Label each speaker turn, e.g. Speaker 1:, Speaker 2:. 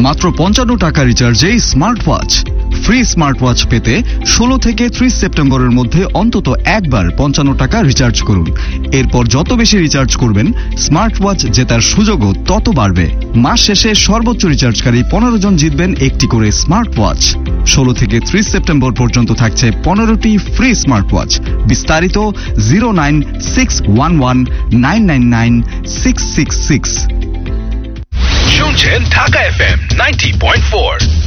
Speaker 1: মাত্র 55 টাকা রিচার্জে smart watch. Free smart watch পেতে 16 থেকে 30 সেপ্টেম্বরের মধ্যে অন্তত একবার 55 টাকা রিচার্জ করুন। এরপর যত বেশি রিচার্জ করবেন স্মার্ট ওয়াচ জেতার সুযোগও তত বাড়বে। মাস শেষে সর্বোচ্চ রিচার্জকারী 15 জন জিতবেন একটি করে স্মার্ট ওয়াচ। 16 থেকে 30 সেপ্টেম্বর পর্যন্ত থাকছে 15টি ফ্রি স্মার্ট ওয়াচ। বিস্তারিত
Speaker 2: 09611999666। শুনছেন ঢাকা FM 90.4।